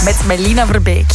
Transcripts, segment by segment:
met Melina Verbeek.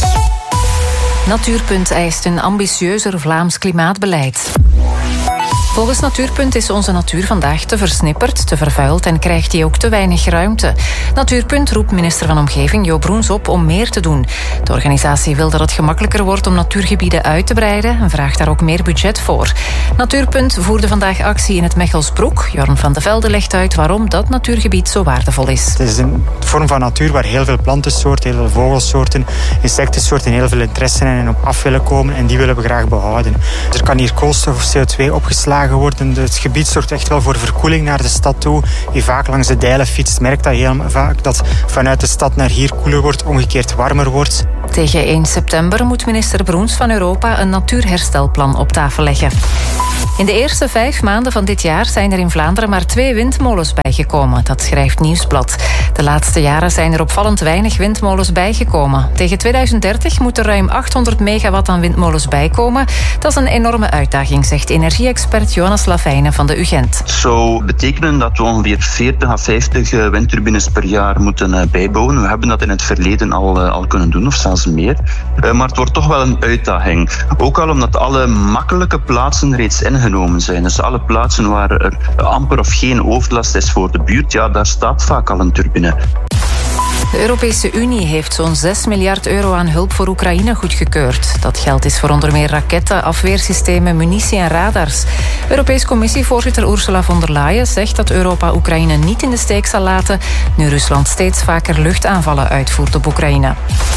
Natuurpunt eist een ambitieuzer Vlaams klimaatbeleid. Volgens Natuurpunt is onze natuur vandaag te versnipperd, te vervuild en krijgt die ook te weinig ruimte. Natuurpunt roept minister van Omgeving Jo Broens op om meer te doen. De organisatie wil dat het gemakkelijker wordt om natuurgebieden uit te breiden en vraagt daar ook meer budget voor. Natuurpunt voerde vandaag actie in het Mechelsbroek. Jorn van de Velde legt uit waarom dat natuurgebied zo waardevol is. Het is een vorm van natuur waar heel veel plantensoorten, heel veel vogelsoorten, insectensoorten heel veel interesse in en op af willen komen en die willen we graag behouden. Er kan hier koolstof of CO2 opgeslagen worden. Het gebied zorgt echt wel voor verkoeling naar de stad toe. Wie vaak langs de dijlen fietst, merkt dat heel vaak dat vanuit de stad naar hier koeler wordt, omgekeerd warmer wordt. Tegen 1 september moet minister Broens van Europa een natuurherstelplan op tafel leggen. In de eerste 5 maanden van dit jaar zijn er in Vlaanderen maar 2 windmolens bijgekomen. Dat schrijft Nieuwsblad. De laatste jaren zijn er opvallend weinig windmolens bijgekomen. Tegen 2030 moet er ruim 800 megawatt aan windmolens bijkomen. Dat is een enorme uitdaging, zegt energie-expert Jonas Lavijnen van de UGent. Het zou betekenen dat we ongeveer 40 à 50 windturbines per jaar moeten bijbouwen. We hebben dat in het verleden al kunnen doen, of zelfs meer. Maar het wordt toch wel een uitdaging. Ook al omdat alle makkelijke plaatsen reeds ingenomen zijn. Dus alle plaatsen waar er amper of geen overlast is voor de buurt, ja, daar staat vaak al een turbine. De Europese Unie heeft zo'n 6 miljard euro aan hulp voor Oekraïne goedgekeurd. Dat geld is voor onder meer raketten, afweersystemen, munitie en radars. Europese Commissievoorzitter Ursula von der Leyen zegt dat Europa Oekraïne niet in de steek zal laten, nu Rusland steeds vaker luchtaanvallen uitvoert op Oekraïne.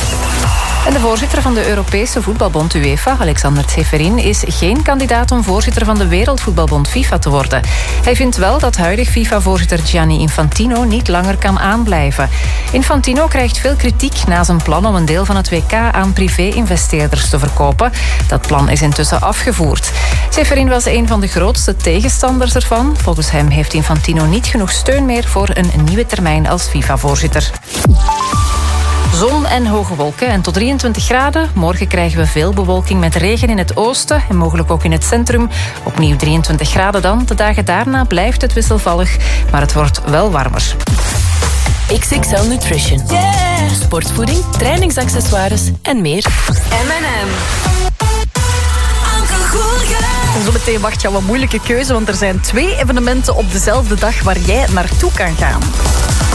En de voorzitter van de Europese voetbalbond UEFA, Alexander Tseferin, is geen kandidaat om voorzitter van de Wereldvoetbalbond FIFA te worden. Hij vindt wel dat huidig FIFA-voorzitter Gianni Infantino niet langer kan aanblijven. Infantino krijgt veel kritiek na zijn plan om een deel van het WK aan privé-investeerders te verkopen. Dat plan is intussen afgevoerd. Tseferin was een van de grootste tegenstanders ervan. Volgens hem heeft Infantino niet genoeg steun meer voor een nieuwe termijn als FIFA-voorzitter. Zon en hoge wolken en tot 23 graden. Morgen krijgen we veel bewolking met regen in het oosten en mogelijk ook in het centrum. Opnieuw 23 graden dan. De dagen daarna blijft het wisselvallig, maar het wordt wel warmer. XXL Nutrition. Yeah. Sportvoeding, trainingsaccessoires en meer. M&M. Zometeen wacht jou een moeilijke keuze, want er zijn 2 evenementen op dezelfde dag waar jij naartoe kan gaan.